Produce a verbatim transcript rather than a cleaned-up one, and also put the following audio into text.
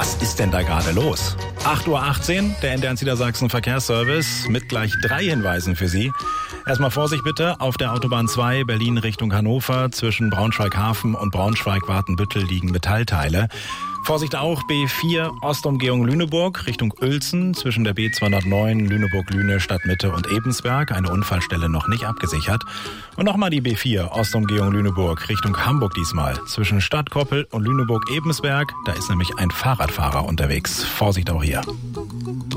Was ist denn da gerade los? acht Uhr achtzehn, der N D R Niedersachsen Verkehrsservice mit gleich drei Hinweisen für Sie. Erstmal Vorsicht bitte, auf der Autobahn zwei Berlin Richtung Hannover zwischen Braunschweig-Hafen und Braunschweig-Wartenbüttel liegen Metallteile. Vorsicht auch, B vier Ostumgehung Lüneburg Richtung Uelzen zwischen der B zweihundertneun Lüneburg-Lüne Stadtmitte und Ebensberg. Eine Unfallstelle noch nicht abgesichert. Und nochmal die B vier Ostumgehung Lüneburg Richtung Hamburg diesmal zwischen Stadtkoppel und Lüneburg-Ebensberg. Da ist nämlich ein Fahrradfahrer unterwegs. Vorsicht auch hier.